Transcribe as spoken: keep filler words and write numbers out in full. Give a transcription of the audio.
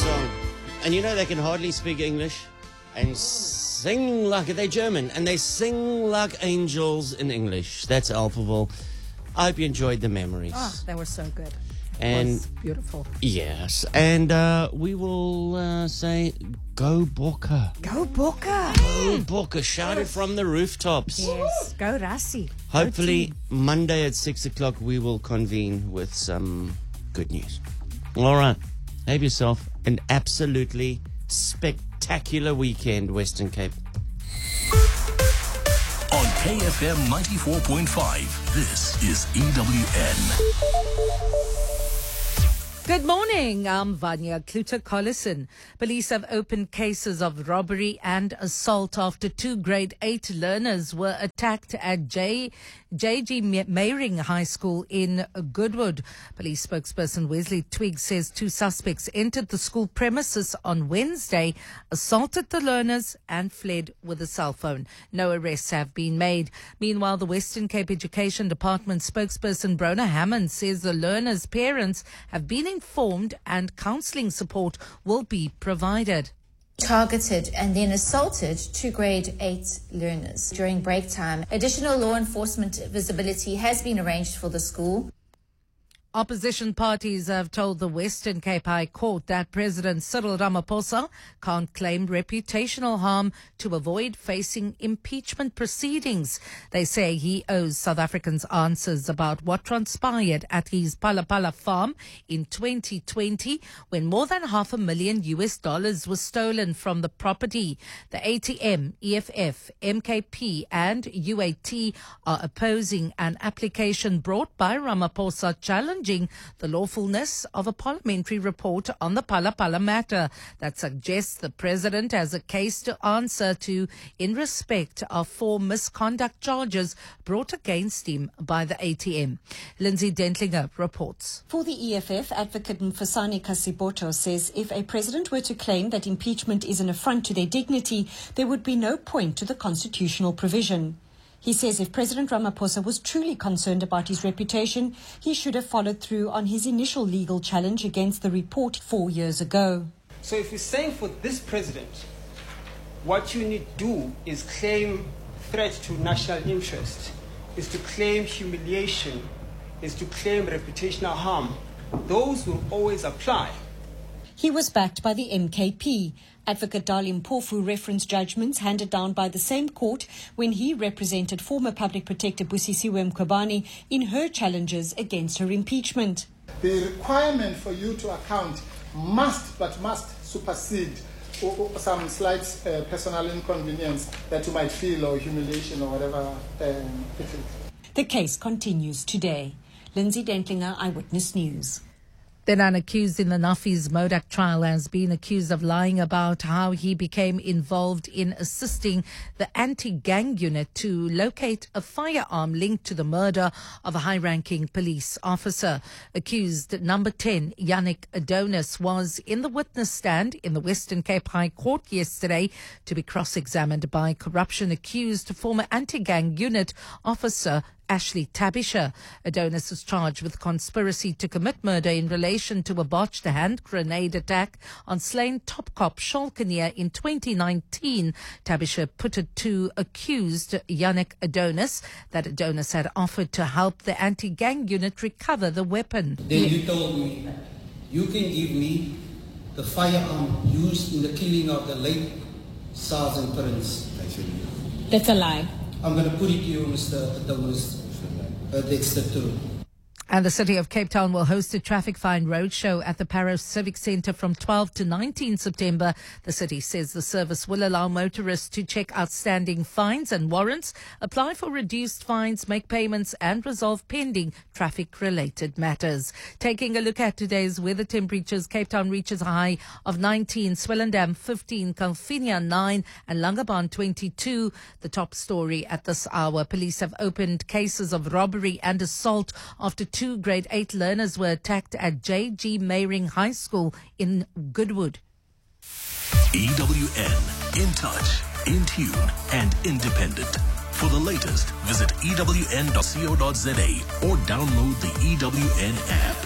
song. And you know they can hardly speak English and sing like they're German, and they sing like angels in English. That's Alphaville. I hope you enjoyed the memories. Oh, they were so good. And it was beautiful. Yes, and uh, we will uh, say, go Bokke. Go Bokke. Go Bokke. Shout it from the rooftops. Yes, go Rassie. Hopefully, Monday at six o'clock, we will convene with some good news. All right. Have yourself an absolutely spectacular weekend, Western Cape. On K F M ninety-four point five, this is E W N. Good morning. I'm Vanya Kluter-Collison. Police have opened cases of robbery and assault after two grade eight learners were attacked at J. J.G. Meyering High School in Goodwood. Police spokesperson Wesley Twigg says two suspects entered the school premises on Wednesday, assaulted the learners and fled with a cell phone. No arrests have been made. Meanwhile, the Western Cape Education Department spokesperson Brona Hammond says the learners' parents have been informed and counselling support will be provided. Targeted and then assaulted two grade eight learners during break time. Additional law enforcement visibility has been arranged for the school. Opposition parties have told the Western Cape High Court that President Cyril Ramaphosa can't claim reputational harm to avoid facing impeachment proceedings. They say he owes South Africans answers about what transpired at his Phala Phala farm in twenty twenty when more than half a million U S dollars was stolen from the property. The A T M, E F F, M K P and U A T are opposing an application brought by Ramaphosa challenging the lawfulness of a parliamentary report on the Phala Phala matter that suggests the president has a case to answer to in respect of four misconduct charges brought against him by the A T M. Lindsay Dentlinger reports. For the E F F, advocate Mfasane Kasiboto says if a president were to claim that impeachment is an affront to their dignity, there would be no point to the constitutional provision. He says if President Ramaphosa was truly concerned about his reputation, he should have followed through on his initial legal challenge against the report four years ago. So if you're saying for this president, what you need to do is claim threat to national interest, is to claim humiliation, is to claim reputational harm, those will always apply. He was backed by the M K P. Advocate Darlene Mpofu referenced judgments handed down by the same court when he represented former Public Protector Busisiwe Mkhwebane in her challenges against her impeachment. The requirement for you to account must, but must supersede or, or some slight uh, personal inconvenience that you might feel or humiliation or whatever um, it is. The case continues today. Lindsay Dentlinger, Eyewitness News. Then an accused in the Nafis Modak trial has been accused of lying about how he became involved in assisting the anti-gang unit to locate a firearm linked to the murder of a high-ranking police officer. Accused number ten, Yannick Adonis, was in the witness stand in the Western Cape High Court yesterday to be cross-examined by corruption-accused former anti-gang unit officer Ashley Tabisha. Adonis is charged with conspiracy to commit murder in relation to a botched hand grenade attack on slain top cop Schalkenier in twenty nineteen. Tabisha put it to accused Yannick Adonis that Adonis had offered to help the anti-gang unit recover the weapon. Then you told me, you can give me the firearm used in the killing of the late Sergeant Prince. That's a lie. I'm going to put it to you, Mister Adonis. Uh, that's the truth. And the City of Cape Town will host a traffic fine roadshow at the Paros Civic Centre from twelve to nineteen September. The city says the service will allow motorists to check outstanding fines and warrants, apply for reduced fines, make payments and resolve pending traffic-related matters. Taking a look at today's weather temperatures, Cape Town reaches a high of nineteen, Swellendam fifteen, Kalfinia nine and Langebaan twenty-two. The top story at this hour, police have opened cases of robbery and assault after two grade eight learners were attacked at J G Meyering High School in Goodwood. E W N, in touch, in tune and independent. For the latest, visit E W N dot co dot za or download the E W N app.